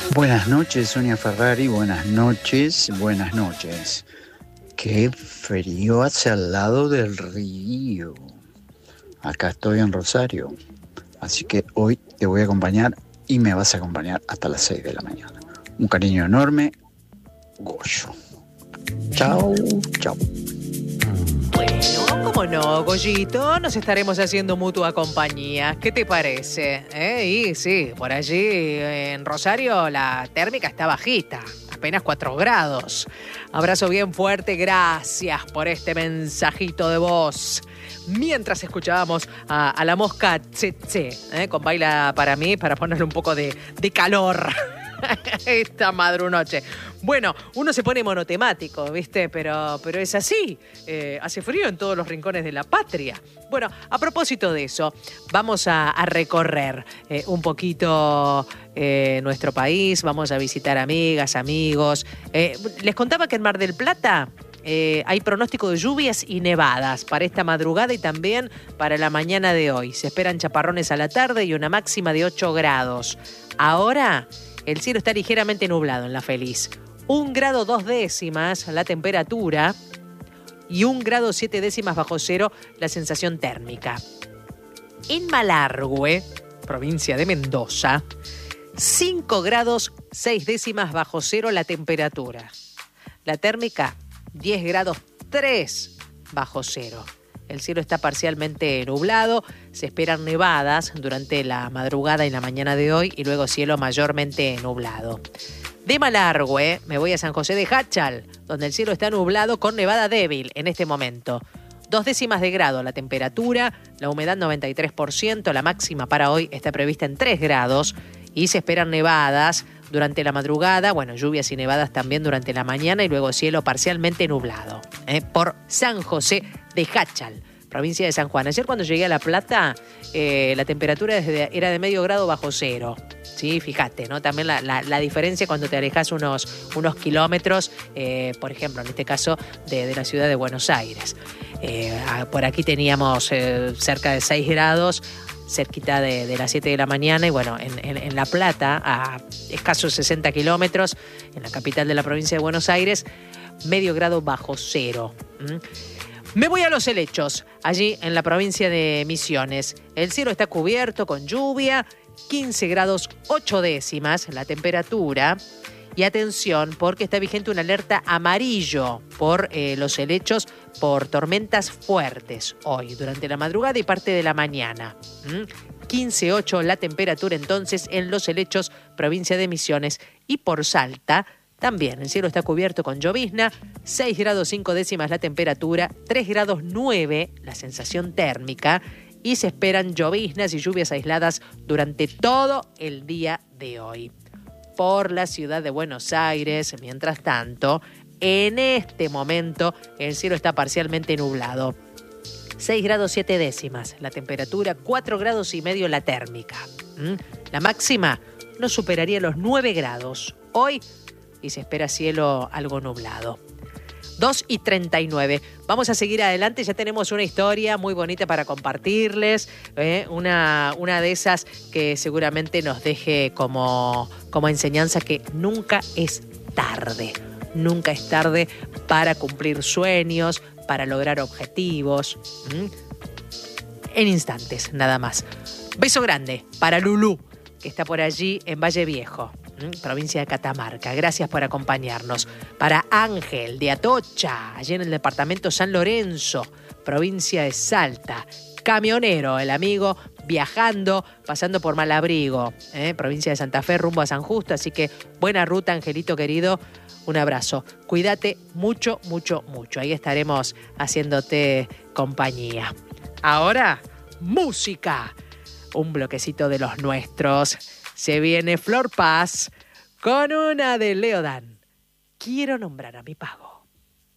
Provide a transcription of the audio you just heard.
Buenas noches, Sonia Ferrari, buenas noches, buenas noches. Qué frío hace al lado del río. Acá estoy en Rosario, así que hoy te voy a acompañar y me vas a acompañar hasta las 6 de la mañana. Un cariño enorme, Goyo. Chao, chao. Bueno, cómo no, Goyito, nos estaremos haciendo mutua compañía. ¿Qué te parece? Y sí, por allí en Rosario la térmica está bajita, apenas 4 grados. Abrazo bien fuerte, gracias por este mensajito de voz. Mientras escuchábamos a la mosca Tsetse, con Baila para mí, para ponerle un poco de calor esta madrunoche. Bueno, uno se pone monotemático, ¿viste? Pero es así. Hace frío en todos los rincones de la patria. Bueno, a propósito de eso, vamos a recorrer un poquito nuestro país. Vamos a visitar amigas, amigos. Les contaba que en Mar del Plata hay pronóstico de lluvias y nevadas para esta madrugada y también para la mañana de hoy. Se esperan chaparrones a la tarde y una máxima de 8 grados. Ahora el cielo está ligeramente nublado en La Feliz. 1 grado 2 décimas la temperatura y 1 grado 7 décimas bajo cero la sensación térmica. En Malargüe, provincia de Mendoza, 5 grados 6 décimas bajo cero la temperatura. La térmica, 10 grados 3 bajo cero. El cielo está parcialmente nublado, se esperan nevadas durante la madrugada y la mañana de hoy y luego cielo mayormente nublado. De Malargüe me voy a San José de Jáchal, donde el cielo está nublado con nevada débil en este momento. 2 décimas de grado la temperatura, la humedad 93%, la máxima para hoy está prevista en 3 grados y se esperan nevadas durante la madrugada, lluvias y nevadas también durante la mañana y luego cielo parcialmente nublado. Por San José de Jáchal, provincia de San Juan. Ayer cuando llegué a La Plata, la temperatura era de medio grado bajo cero. Sí, fíjate, ¿no? También la diferencia cuando te alejas unos kilómetros, por ejemplo, en este caso, de la ciudad de Buenos Aires. Por aquí teníamos cerca de 6 grados, cerquita de las 7 de la mañana y en La Plata, a escasos 60 kilómetros, en la capital de la provincia de Buenos Aires, medio grado bajo cero. Me voy a Los Helechos, allí en la provincia de Misiones. El cielo está cubierto con lluvia, 15 grados 8 décimas la temperatura. Y atención, porque está vigente una alerta amarillo por Los Helechos por tormentas fuertes hoy, durante la madrugada y parte de la mañana. 15,8 la temperatura entonces en Los Helechos, provincia de Misiones. Y por Salta, también el cielo está cubierto con llovizna, 6 grados 5 décimas la temperatura, 3 grados 9 la sensación térmica y se esperan lloviznas y lluvias aisladas durante todo el día de hoy. Por la ciudad de Buenos Aires, mientras tanto, en este momento el cielo está parcialmente nublado. 6 grados 7 décimas la temperatura, 4 grados y medio la térmica. La máxima no superaría los 9 grados hoy y se espera cielo algo nublado. 2:39. Vamos a seguir adelante, ya tenemos una historia muy bonita para compartirles, una de esas que seguramente nos deje como enseñanza que nunca es tarde. Nunca es tarde para cumplir sueños, para lograr objetivos. En instantes, nada más. Beso grande para Lulú, que está por allí en Valle Viejo, provincia de Catamarca. Gracias por acompañarnos. Para Ángel de Atocha, allí en el departamento San Lorenzo, provincia de Salta. Camionero, el amigo, viajando, pasando por Malabrigo, provincia de Santa Fe, rumbo a San Justo. Así que buena ruta, Angelito querido. Un abrazo. Cuídate mucho, mucho, mucho. Ahí estaremos haciéndote compañía. Ahora, música. Un bloquecito de los nuestros. Se viene Flor Paz con una de Leodan. Quiero nombrar a mi pago.